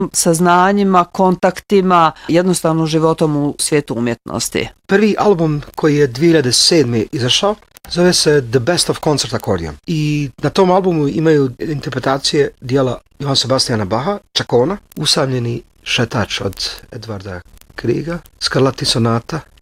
saznanjima, kontaktima, jednostavno životom u svijetu umjetnosti. Prvi album koji je 2007. izašao zove se The Best of Concert Accordion. I na tom albumu imaju interpretacije dijela Johann Sebastiana Bacha, Čakona, Usamljeni šetač od Edvarda Kriega, Scarlatti sonata